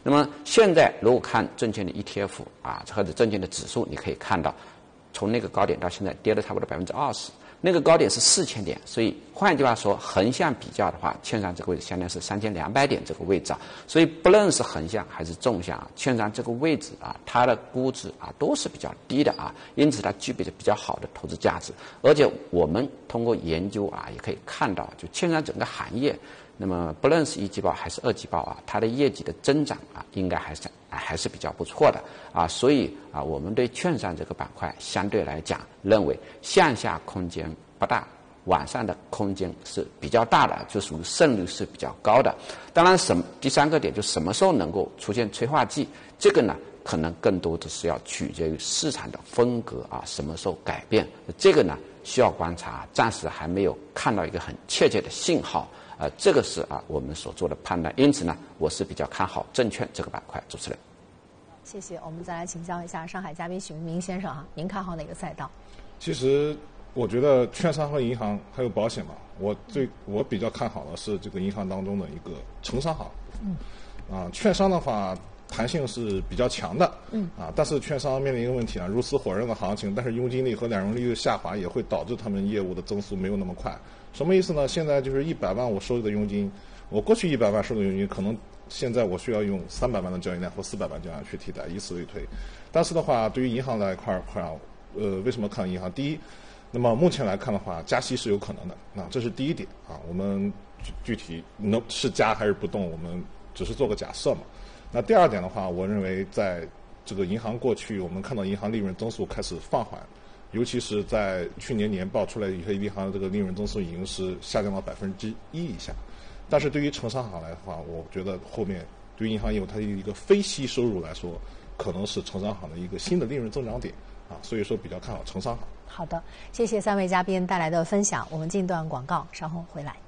那么现在如果看证券的 ETF 啊，或者证券的指数，你可以看到，从那个高点到现在跌了差不多20%。那个高点是4000点，所以换句话说，横向比较的话，券商这个位置相当于是3200点这个位置啊。所以不论是横向还是纵向啊，券商这个位置啊，它的估值啊都是比较低的啊，因此它具备着比较好的投资价值。而且我们通过研究啊，也可以看到，就券商整个行业，那么不论是一季报还是二季报啊，它的业绩的增长啊，应该还是比较不错的啊。所以啊，我们对券商这个板块相对来讲，认为向下空间不大，往上的空间是比较大的，就属于胜率是比较高的。当然，第三个点就什么时候能够出现催化剂，这个呢，可能更多的是要取决于市场的风格啊，什么时候改变，这个呢需要观察，暂时还没有看到一个很确切的信号。这个是我们所做的判断，因此呢，我是比较看好证券这个板块。主持人， 谢谢。我们再来请教一下上海嘉宾许文明先生您看好哪个赛道？ 其实我觉得券商和银行还有保险嘛，我比较看好的是这个银行当中的一个城商行。券商的话弹性是比较强的，但是券商面临一个问题如此火热的行情，但是佣金利和两融利率下滑也会导致他们业务的增速没有那么快。什么意思呢？现在就是100万我收的佣金，我过去100万收的佣金，可能现在我需要用300万的交易量或400万交易量去替代，以此类推。但是的话，对于银行来块为什么看银行？第一，那么目前来看的话，加息是有可能的，这是第一点我们具体是加还是不动，我们只是做个假设嘛。那第二点的话，我认为在这个银行过去，我们看到银行利润增速开始放缓，尤其是在去年年报出来以后，银行的这个利润增速已经是下降到1%以下。但是对于城商行来的话，我觉得后面对于银行业务它的一个非息收入来说，可能是城商行的一个新的利润增长点所以说比较看好城商行。 好的，谢谢3位嘉宾带来的分享，我们进段广告，稍后回来。